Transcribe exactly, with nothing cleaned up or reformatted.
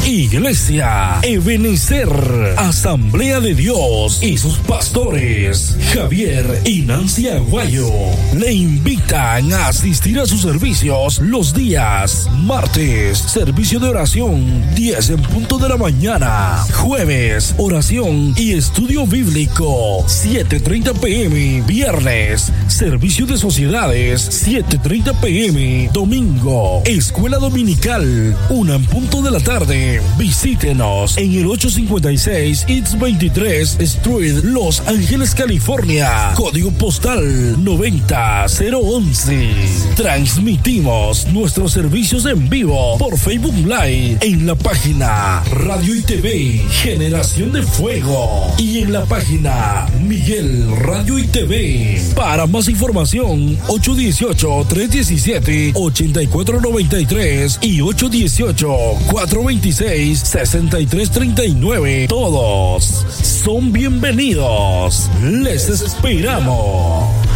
Iglesia Ebenecer, Asamblea de Dios y sus pastores Javier y Nancy Aguayo le invitan a asistir a sus servicios los días martes, servicio de oración diez en punto de la mañana, jueves, oración y estudio bíblico siete treinta pm, viernes, servicio de sociedades siete treinta pm, domingo, escuela dominical una en punto de la tarde. Visítenos en el ochocientos cincuenta y seis East veintitrés Street, Los Ángeles, California, código postal noventa cero once. Transmitimos nuestros servicios en vivo por Facebook Live en la página Radio y T V Generación de Fuego y en la página Miguel Radio y T V. Para más información, ocho uno ocho, tres uno siete, ocho cuatro nueve tres y ocho uno ocho, cuatro dos seis, seis tres tres nueve. Todos son bienvenidos. Les esperamos.